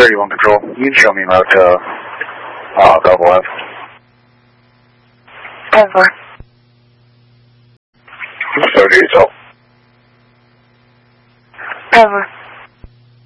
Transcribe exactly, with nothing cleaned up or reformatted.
thirty-one Control. You can show me route to uh, Bravo F. Over. thirty-eight, so. Over.